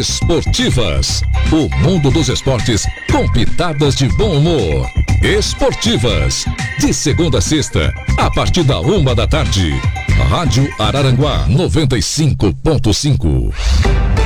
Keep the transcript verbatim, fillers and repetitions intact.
Esportivas, o mundo dos esportes com pitadas de bom humor. Esportivas, de segunda a sexta, a partir da uma da tarde. Rádio Araranguá noventa e cinco ponto cinco.